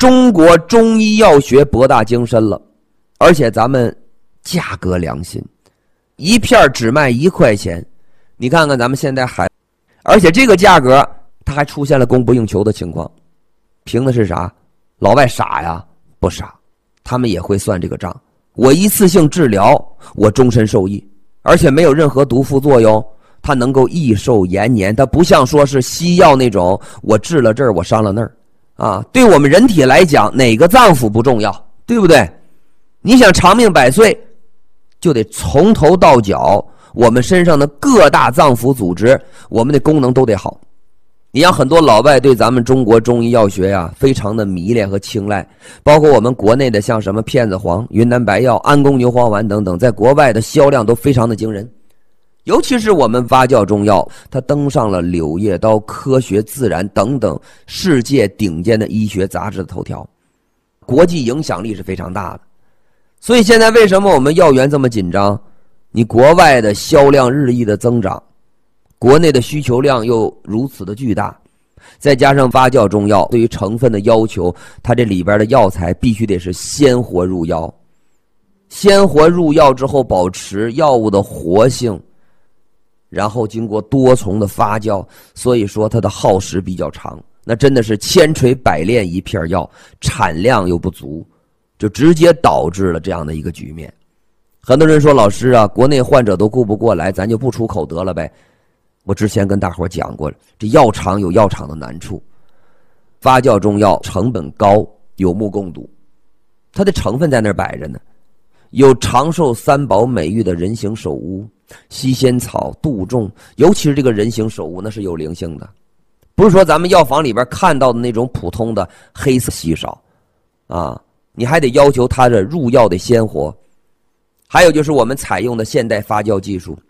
中国中医药学博大精深了，而且咱们价格良心，一片只卖1块钱。你看看咱们现在而且这个价格它还出现了供不应求的情况，凭的是啥？老外傻呀？不傻，他们也会算这个账。我一次性治疗，我终身受益，而且没有任何毒副作用，它能够益寿延年。它不像说是西药那种，我治了这儿我伤了那儿啊。对我们人体来讲，哪个脏腑不重要，对不对？你想长命百岁，就得从头到脚我们身上的各大脏腑组织，我们的功能都得好。你像很多老外对咱们中国中医药学呀，非常的迷恋和青睐，包括我们国内的像什么片子黄、云南白药、安宫牛黄丸等等，在国外的销量都非常的惊人。尤其是我们发酵中药，它登上了《柳叶刀》、《科学自然》等等世界顶尖的医学杂志的头条，国际影响力是非常大的。所以现在为什么我们药源这么紧张？你国外的销量日益的增长，国内的需求量又如此的巨大，再加上发酵中药对于成分的要求，它这里边的药材必须得是鲜活入药，鲜活入药之后保持药物的活性，然后经过多重的发酵，所以说它的耗时比较长。那真的是千锤百炼一片药，产量又不足，就直接导致了这样的一个局面。很多人说，老师啊，国内患者都顾不过来，咱就不出口得了呗。我之前跟大伙讲过，这药厂有药厂的难处，发酵中药成本高，有目共睹，它的成分在那儿摆着呢，有长寿三宝美誉的人形首乌、西仙草、杜仲，尤其是这个人形首乌，那是有灵性的，不是说咱们药房里边看到的那种普通的黑色稀少啊，你还得要求它的入药的鲜活。还有就是我们采用的现代发酵技术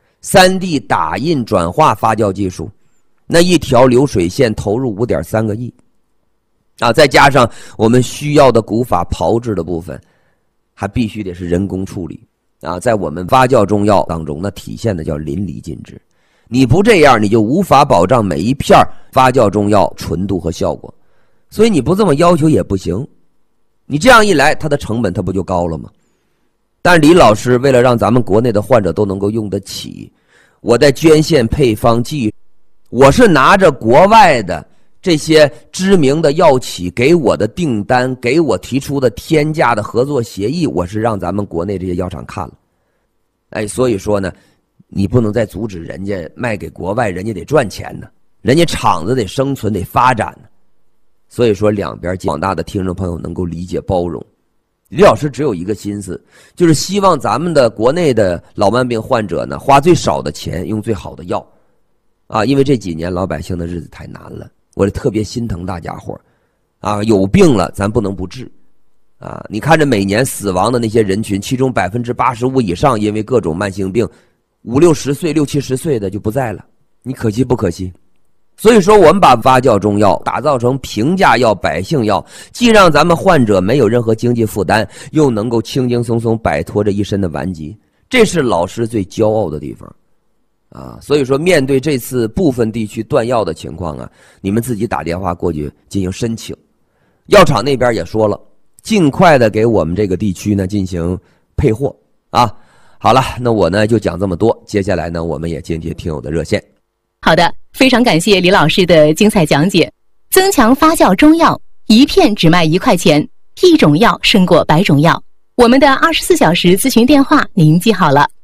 ，3D 打印转化发酵技术，那一条流水线投入5.3个亿啊，再加上我们需要的古法炮制的部分，还必须得是人工处理啊，在我们发酵中药当中，那体现的叫淋漓尽致。你不这样，你就无法保障每一片发酵中药纯度和效果，所以你不这么要求也不行。你这样一来，它的成本它不就高了吗？但是李老师为了让咱们国内的患者都能够用得起，我在捐献配方剂，我是拿着国外的这些知名的药企给我的订单，给我提出的天价的合作协议，我是让咱们国内这些药厂看了。所以说呢，你不能再阻止人家卖给国外，人家得赚钱呢，人家厂子得生存得发展呢。所以说两边广大的听众朋友能够理解包容。李老师只有一个心思，就是希望咱们的国内的老慢病患者呢，花最少的钱用最好的药啊，因为这几年老百姓的日子太难了，我特别心疼大家伙啊，有病了咱不能不治啊！你看着每年死亡的那些人群，其中85%以上因为各种慢性病，50、60岁、60、70岁的就不在了，你可惜不可惜？所以说我们把发酵中药打造成平价药、百姓药，既让咱们患者没有任何经济负担，又能够轻轻松松摆脱这一身的顽疾，这是老师最骄傲的地方啊！所以说面对这次部分地区断药的情况啊，你们自己打电话过去进行申请，药厂那边也说了，尽快的给我们这个地区呢进行配货啊！好了，那我呢就讲这么多，接下来呢我们也接听听友的热线。 好的，非常感谢李老师的精彩讲解。增强发酵中药，一片只卖1块钱，一种药胜过100种药。我们的24小时咨询电话您记好了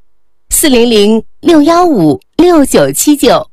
，400-615-6979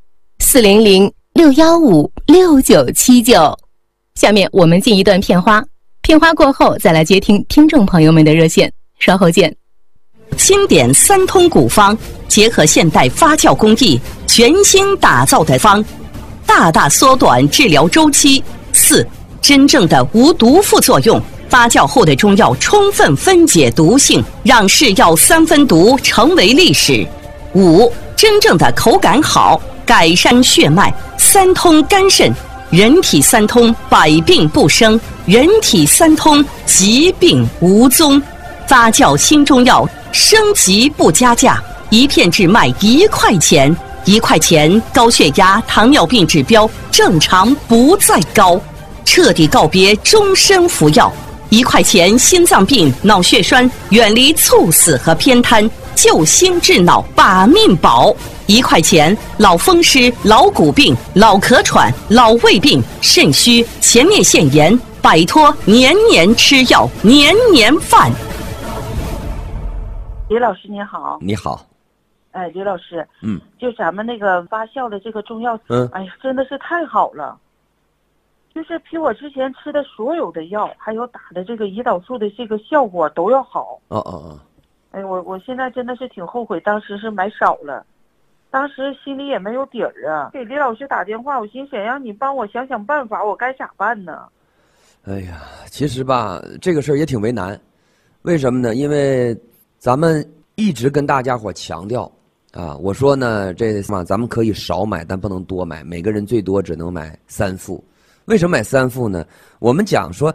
400-615-6979。下面我们进一段片花，片花过后再来接听听众朋友们的热线，稍后见。 经典3通古方，结合现代发酵工艺，全新打造的方，大大缩短治疗周期。4、真正的无毒副作用，发酵后的中药充分分解毒性，让是药3分毒成为历史。5、真正的口感好，改善血脉，3通肝肾，人体3通百病不生，人体3通疾病无踪。发酵新中药，升级不加价，一片只卖1块钱，1块钱高血压、糖尿病指标正常不再高。 彻底告别终身服药。1块钱心脏病、脑血栓，远离猝死和偏瘫，救心治脑，把命保。1块钱老风湿、老骨病、老咳喘、老胃病、肾虚、前列腺炎，摆脱年年吃药、年年犯。 李老师您好。 你好。 哎，李老师，就咱们那个发酵的这个中药，哎呀，真的是太好了。就是比我之前吃的所有的药，还有打的这个胰岛素的这个效果都要好。哎，我现在真的是挺后悔，当时是买少了，当时心里也没有底儿啊。给李老师打电话，我心想让你帮我想想办法，我该咋办呢？ 哎呀，其实吧，这个事儿也挺为难，为什么呢？因为咱们一直跟大家伙强调啊，我说呢，这嘛咱们可以少买，但不能多买，每个人最多只能买3副。为什么买3副呢？我们讲说